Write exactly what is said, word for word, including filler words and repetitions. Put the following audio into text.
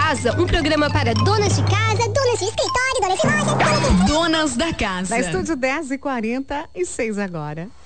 Casa, um programa para donas de casa, donas de escritório, donas de loja, donas de... Donas da Casa. Na Estúdio dez e quarenta e seis agora.